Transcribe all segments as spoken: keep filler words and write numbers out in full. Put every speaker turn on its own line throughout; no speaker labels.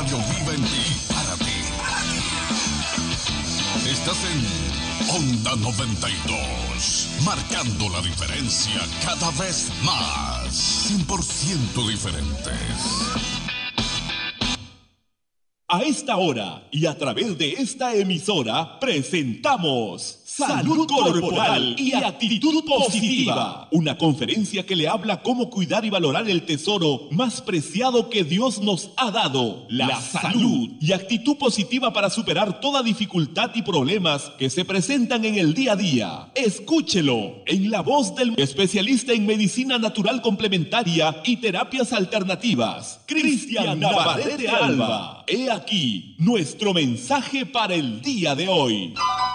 radio vive en ti, para ti. Estás en Onda noventa y dos, marcando la diferencia cada vez más. cien por ciento diferentes.
A esta hora y a través de esta emisora presentamos Salud Corporal y Actitud Positiva, una conferencia que le habla cómo cuidar y valorar el tesoro más preciado que Dios nos ha dado, la salud, y actitud positiva para superar toda dificultad y problemas que se presentan en el día a día. Escúchelo en la voz del especialista en medicina natural complementaria y terapias alternativas, Cristian Navarrete Alba. He aquí nuestro mensaje para el día de hoy.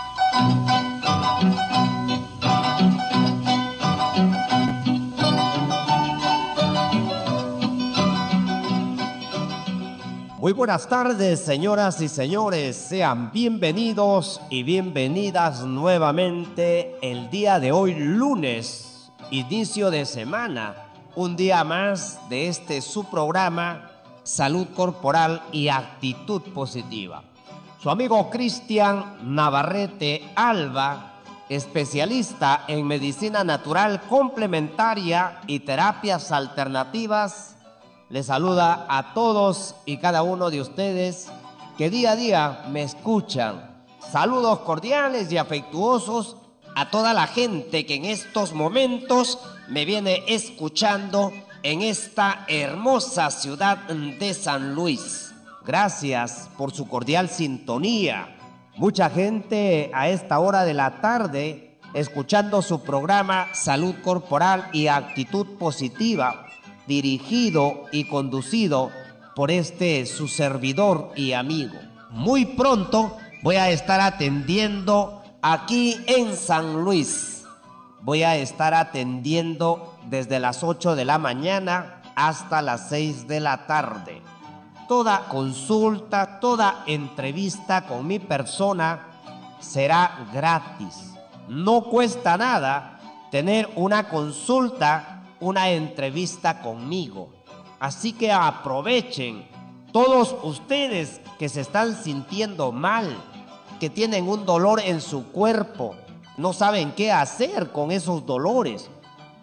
Muy buenas tardes, señoras y señores, sean bienvenidos y bienvenidas nuevamente el día de hoy, lunes, inicio de semana, un día más de este su programa, Salud Corporal y Actitud Positiva. Su amigo Cristian Navarrete Alba, especialista en medicina natural complementaria y terapias alternativas, le saluda a todos y cada uno de ustedes que día a día me escuchan. Saludos cordiales y afectuosos a toda la gente que en estos momentos me viene escuchando en esta hermosa ciudad de San Luis. Gracias por su cordial sintonía. Mucha gente a esta hora de la tarde escuchando su programa Salud Corporal y Actitud Positiva, dirigido y conducido por este su servidor y amigo. Muy pronto voy a estar atendiendo aquí en San Luis. Voy a estar atendiendo desde las ocho de la mañana hasta las seis de la tarde. Toda consulta, toda entrevista con mi persona será gratis. No cuesta nada tener una consulta, una entrevista conmigo. Así que aprovechen, todos ustedes que se están sintiendo mal, que tienen un dolor en su cuerpo, no saben qué hacer con esos dolores,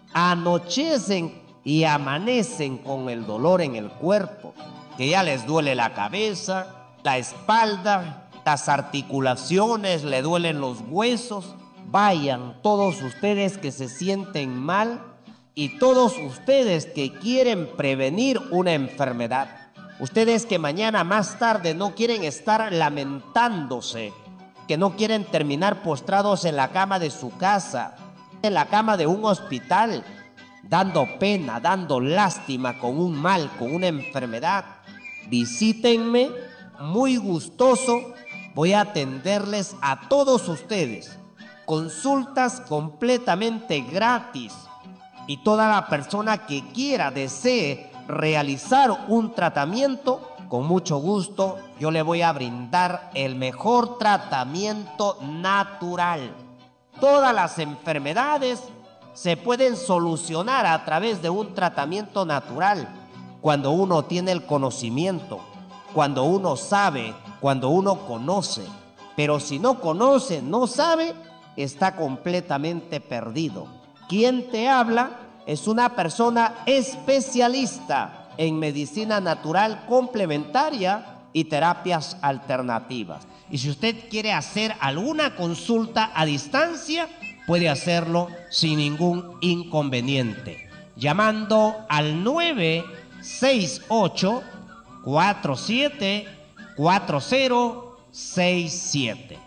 anochecen y amanecen con el dolor en el cuerpo, que ya les duele la cabeza, la espalda, las articulaciones, le duelen los huesos. Vayan todos ustedes que se sienten mal y todos ustedes que quieren prevenir una enfermedad. Ustedes que mañana más tarde no quieren estar lamentándose, que no quieren terminar postrados en la cama de su casa, en la cama de un hospital, dando pena, dando lástima con un mal, con una enfermedad. Visítenme, muy gustoso, voy a atenderles a todos ustedes. Consultas completamente gratis. Y toda la persona que quiera, desee realizar un tratamiento, con mucho gusto yo le voy a brindar el mejor tratamiento natural. Todas las enfermedades se pueden solucionar a través de un tratamiento natural. Cuando uno tiene el conocimiento, cuando uno sabe, cuando uno conoce. Pero si no conoce, no sabe, está completamente perdido. Quien te habla es una persona especialista en medicina natural complementaria y terapias alternativas. Y si usted quiere hacer alguna consulta a distancia, puede hacerlo sin ningún inconveniente, llamando al nueve seis ocho, cuatro siete cuatro cero seis siete.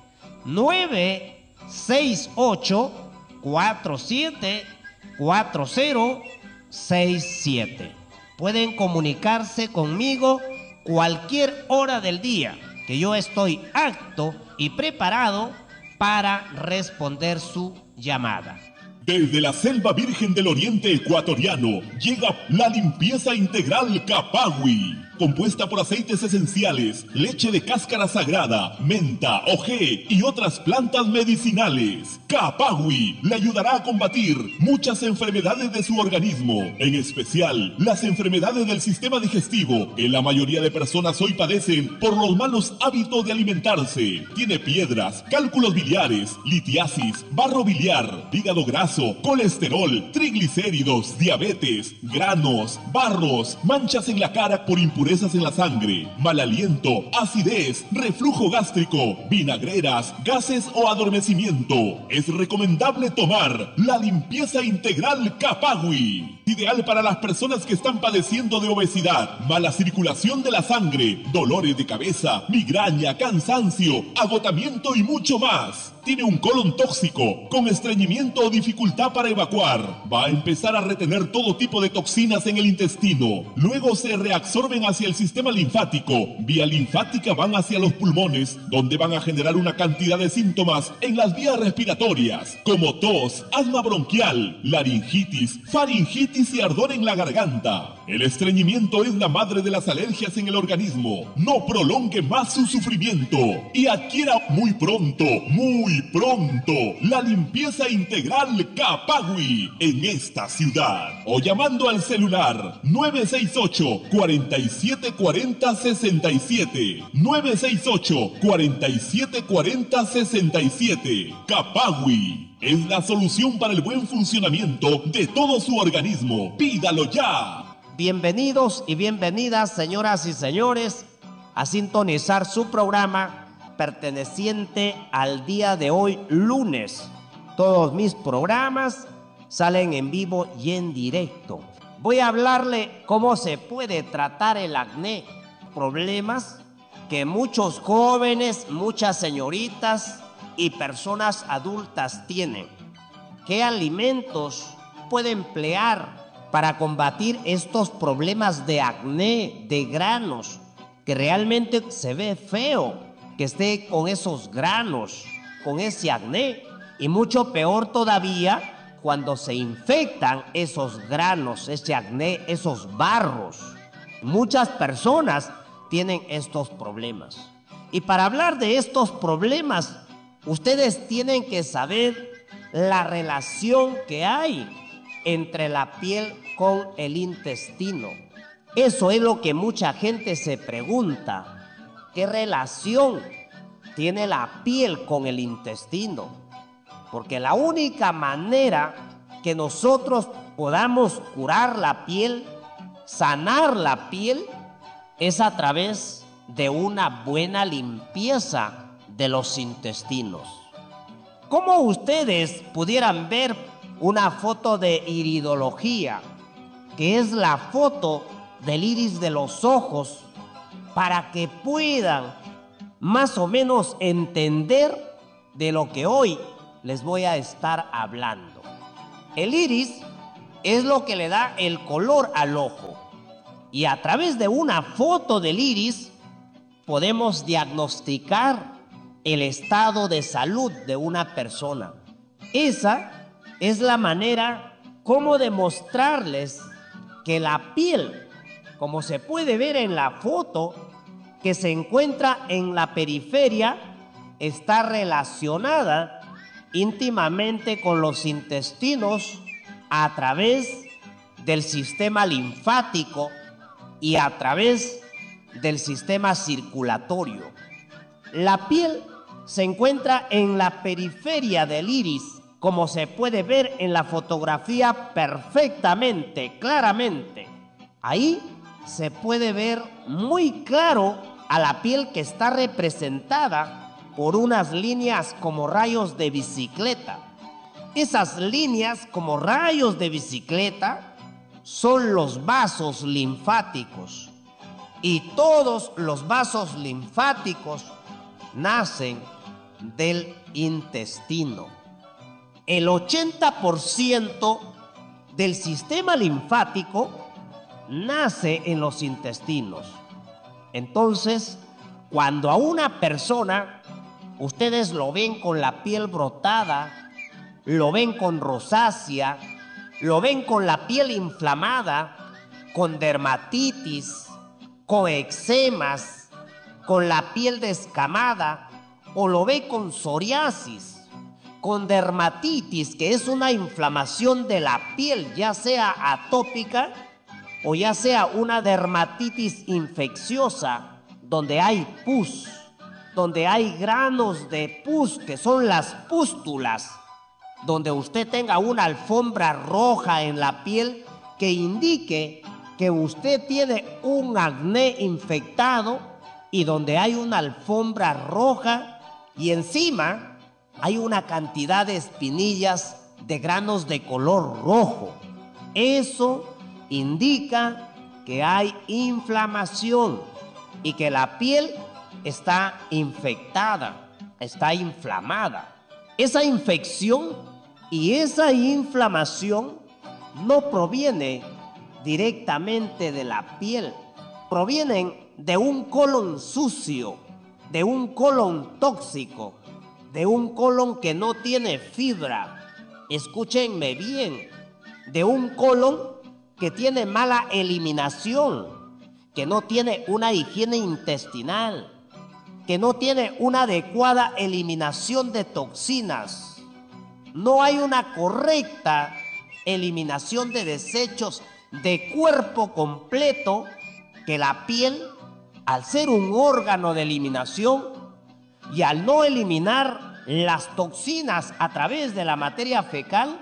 nueve seis ocho, cuatro siete cuatro cero seis siete. Pueden comunicarse conmigo cualquier hora del día, que yo estoy apto y preparado para responder su llamada.
Desde la selva virgen del oriente ecuatoriano llega la limpieza integral Capagui, compuesta por aceites esenciales, leche de cáscara sagrada, menta, ojé y otras plantas medicinales. Capagui le ayudará a combatir muchas enfermedades de su organismo, en especial las enfermedades del sistema digestivo, que la mayoría de personas hoy padecen por los malos hábitos de alimentarse. Tiene piedras, cálculos biliares, litiasis, barro biliar, hígado graso, colesterol, triglicéridos, diabetes, granos, barros, manchas en la cara por impurezas en la sangre, mal aliento, acidez, reflujo gástrico, vinagreras, gases o adormecimiento. Es recomendable tomar la limpieza integral Capagui, ideal para las personas que están padeciendo de obesidad, mala circulación de la sangre, dolores de cabeza, migraña, cansancio, agotamiento y mucho más. Tiene un colon tóxico, con estreñimiento o dificultad para evacuar. Va a empezar a retener todo tipo de toxinas en el intestino. Luego se reabsorben hacia el sistema linfático. Vía linfática van hacia los pulmones, donde van a generar una cantidad de síntomas en las vías respiratorias, como tos, asma bronquial, laringitis, faringitis y ardor en la garganta. El estreñimiento es la madre de las alergias en el organismo. No prolongue más su sufrimiento y adquiera muy pronto, muy pronto, la limpieza integral Capagui en esta ciudad. O llamando al celular nueve seis ocho, cuatro siete cuatro cero, seis siete, nueve seis ocho, cuatro siete cuatro cero, seis siete. Capagui es la solución para el buen funcionamiento de todo su organismo. ¡Pídalo ya!
Bienvenidos y bienvenidas, señoras y señores, a sintonizar su programa perteneciente al día de hoy, lunes. Todos mis programas salen en vivo y en directo. Voy a hablarle cómo se puede tratar el acné, problemas que muchos jóvenes, muchas señoritas y personas adultas tienen. ¿Qué alimentos puede emplear para combatir estos problemas de acné, de granos, que realmente se ve feo que esté con esos granos, con ese acné? Y mucho peor todavía cuando se infectan esos granos, ese acné, esos barros. Muchas personas tienen estos problemas. Y para hablar de estos problemas, ustedes tienen que saber la relación que hay entre la piel con el intestino. Eso es lo que mucha gente se pregunta. ¿Qué relación tiene la piel con el intestino? Porque la única manera que nosotros podamos curar la piel, sanar la piel, es a través de una buena limpieza de los intestinos. ¿Cómo ustedes pudieran ver una foto de iridología, que es la foto del iris de los ojos, para que puedan más o menos entender de lo que hoy les voy a estar hablando? El iris es lo que le da el color al ojo, y a través de una foto del iris podemos diagnosticar el estado de salud de una persona. Esa es la manera como demostrarles que la piel, como se puede ver en la foto, que se encuentra en la periferia, está relacionada íntimamente con los intestinos a través del sistema linfático y a través del sistema circulatorio. La piel se encuentra en la periferia del iris, como se puede ver en la fotografía perfectamente, claramente. Ahí se puede ver muy claro a la piel, que está representada por unas líneas como rayos de bicicleta. Esas líneas como rayos de bicicleta son los vasos linfáticos, y todos los vasos linfáticos nacen del intestino. El ochenta por ciento del sistema linfático nace en los intestinos. Entonces, cuando a una persona ustedes lo ven con la piel brotada, lo ven con rosácea, lo ven con la piel inflamada, con dermatitis, con eczemas, con la piel descamada, o lo ve con psoriasis, con dermatitis, que es una inflamación de la piel, ya sea atópica o ya sea una dermatitis infecciosa, donde hay pus, donde hay granos de pus, que son las pústulas, donde usted tenga una alfombra roja en la piel que indique que usted tiene un acné infectado, y donde hay una alfombra roja y encima hay una cantidad de espinillas de granos de color rojo. Eso indica que hay inflamación y que la piel está infectada, está inflamada. Esa infección y esa inflamación no proviene directamente de la piel, provienen de un colon sucio, de un colon tóxico, de un colon que no tiene fibra. Escúchenme bien, de un colon que tiene mala eliminación, que no tiene una higiene intestinal, que no tiene una adecuada eliminación de toxinas. No hay una correcta eliminación de desechos de cuerpo completo, que la piel, al ser un órgano de eliminación y al no eliminar las toxinas a través de la materia fecal,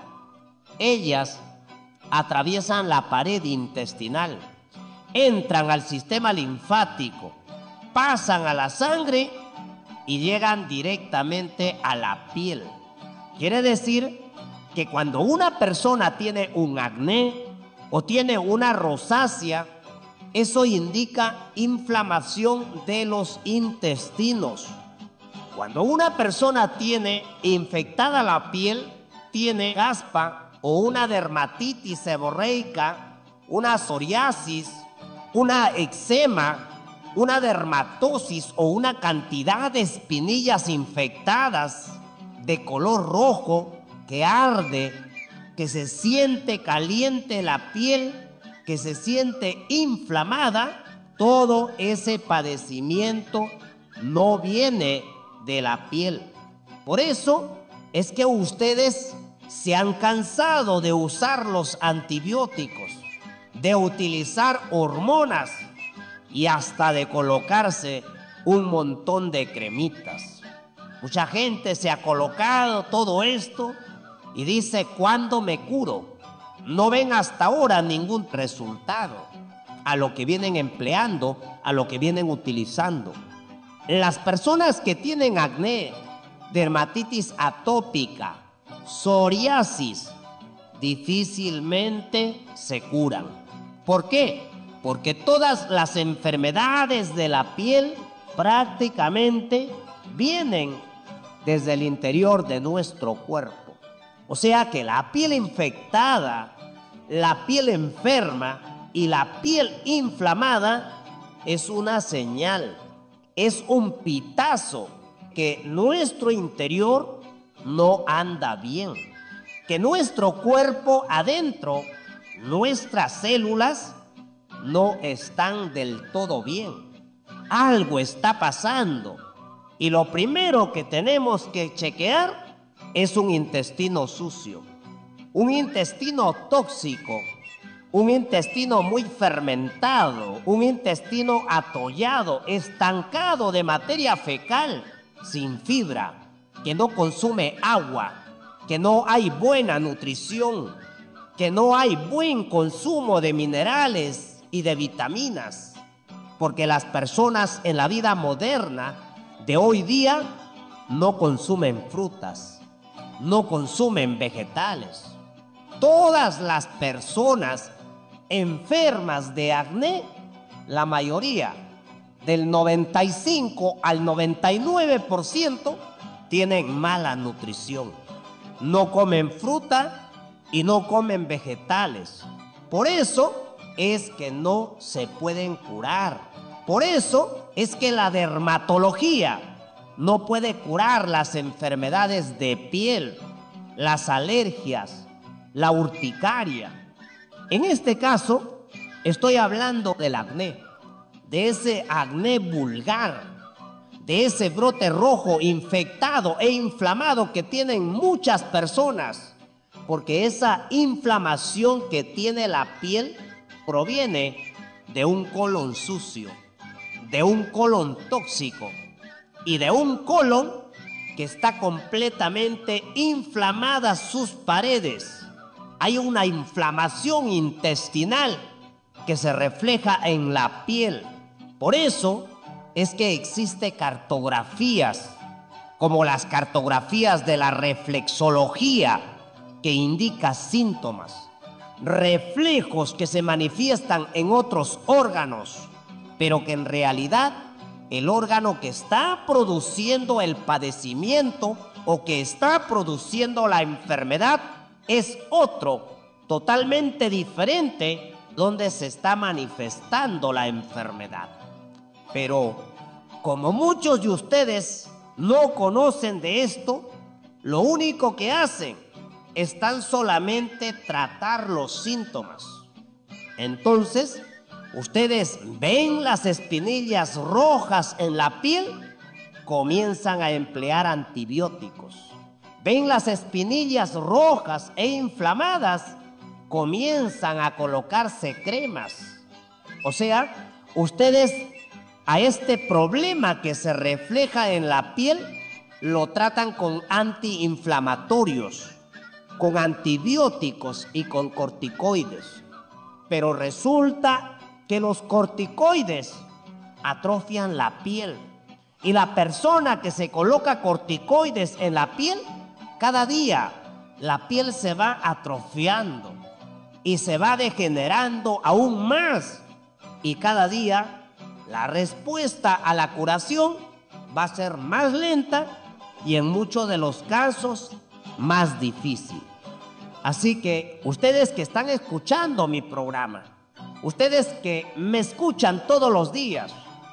ellas atraviesan la pared intestinal, entran al sistema linfático, pasan a la sangre y llegan directamente a la piel. Quiere decir que cuando una persona tiene un acné o tiene una rosácea, eso indica inflamación de los intestinos. Cuando una persona tiene infectada la piel, tiene caspa o una dermatitis seborreica, una psoriasis, una eczema, una dermatosis o una cantidad de espinillas infectadas de color rojo que arde, que se siente caliente la piel, que se siente inflamada, todo ese padecimiento no viene de la piel. Por eso es que ustedes se han cansado de usar los antibióticos, de utilizar hormonas y hasta de colocarse un montón de cremitas. Mucha gente se ha colocado todo esto y dice, ¿cuándo me curo? No ven hasta ahora ningún resultado a lo que vienen empleando, a lo que vienen utilizando. Las personas que tienen acné, dermatitis atópica, psoriasis, difícilmente se curan. ¿Por qué? Porque todas las enfermedades de la piel prácticamente vienen desde el interior de nuestro cuerpo. O sea que la piel infectada, la piel enferma y la piel inflamada es una señal, es un pitazo que nuestro interior no anda bien, que nuestro cuerpo adentro, nuestras células no están del todo bien. Algo está pasando y lo primero que tenemos que chequear es un intestino sucio, un intestino tóxico, un intestino muy fermentado, un intestino atollado, estancado de materia fecal, sin fibra, que no consume agua, que no hay buena nutrición, que no hay buen consumo de minerales y de vitaminas, porque las personas en la vida moderna de hoy día no consumen frutas, no consumen vegetales. Todas las personas enfermas de acné, la mayoría, del noventa y cinco al noventa y nueve por ciento, tienen mala nutrición. No comen fruta y no comen vegetales. Por eso es que no se pueden curar. Por eso es que la dermatología no puede curar las enfermedades de piel, las alergias, la urticaria. En este caso, estoy hablando del acné, de ese acné vulgar, de ese brote rojo infectado e inflamado que tienen muchas personas, porque esa inflamación que tiene la piel proviene de un colon sucio, de un colon tóxico y de un colon que está completamente inflamada sus paredes. Hay una inflamación intestinal que se refleja en la piel. Por eso es que existen cartografías, como las cartografías de la reflexología, que indica síntomas, reflejos que se manifiestan en otros órganos, pero que en realidad el órgano que está produciendo el padecimiento o que está produciendo la enfermedad es otro, totalmente diferente, donde se está manifestando la enfermedad. Pero como muchos de ustedes no conocen de esto, lo único que hacen es tan solamente tratar los síntomas. Entonces, ustedes ven las espinillas rojas en la piel, comienzan a emplear antibióticos. Ven las espinillas rojas e inflamadas, comienzan a colocarse cremas. O sea, ustedes a este problema que se refleja en la piel lo tratan con antiinflamatorios, con antibióticos y con corticoides. Pero resulta que los corticoides atrofian la piel. Y la persona que se coloca corticoides en la piel, cada día la piel se va atrofiando y se va degenerando aún más. Y cada día la respuesta a la curación va a ser más lenta y en muchos de los casos más difícil. Así que ustedes que están escuchando mi programa, ustedes que me escuchan todos los días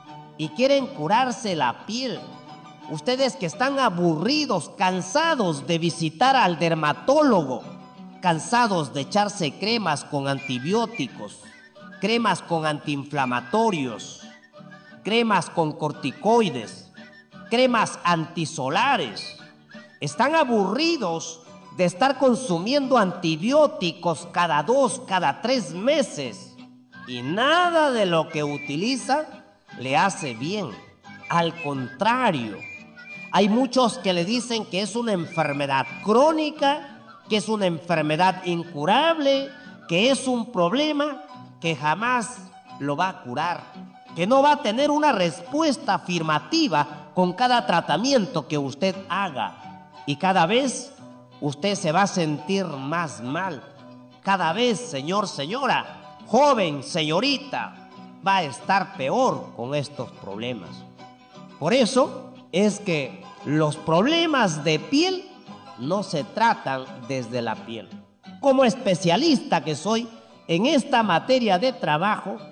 y quieren curarse la piel, ustedes que están aburridos, cansados de visitar al dermatólogo, cansados de echarse cremas con antibióticos, cremas con antiinflamatorios, cremas con corticoides, cremas antisolares, están aburridos de estar consumiendo antibióticos cada dos, cada tres meses y nada de lo que utiliza le hace bien. Al contrario, hay muchos que le dicen que es una enfermedad crónica, que es una enfermedad incurable, que es un problema que jamás lo va a curar, que no va a tener una respuesta afirmativa con cada tratamiento que usted haga. Y cada vez usted se va a sentir más mal. Cada vez, señor, señora, joven, señorita, va a estar peor con estos problemas. Por eso es que los problemas de piel no se tratan desde la piel. Como especialista que soy en esta materia de trabajo,